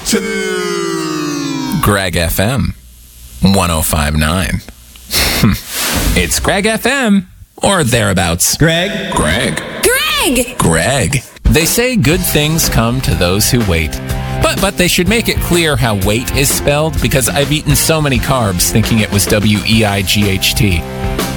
Greg FM 105.9. It's Greg FM or thereabouts. Greg. They say good things come to those who wait. But they should make it clear how wait is spelled, because I've eaten so many carbs thinking it was WEIGHT.